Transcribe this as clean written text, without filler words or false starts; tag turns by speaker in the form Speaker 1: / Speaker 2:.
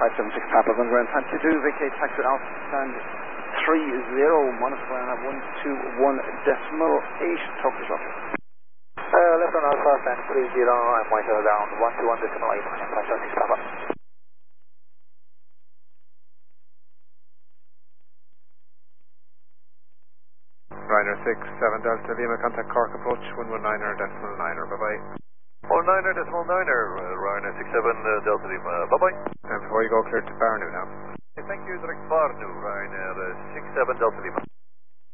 Speaker 1: 576 Papa Van Grand Fancy 2, vacate taxi Alpha stand 30, Monaco 121.8, Turkish office.
Speaker 2: Left on Alpha stand 30, I'm white down 121.8, 576 Papa.
Speaker 3: Ryanair 67 Delta Lima, contact Cork approach 119.9er, bye-bye.
Speaker 4: 119.9er, Ryanair 67 Delta Lima, bye-bye.
Speaker 3: And before you go, clear to Barnu now.
Speaker 4: Thank you, direct Barnu, Ryanair 67 Delta Lima.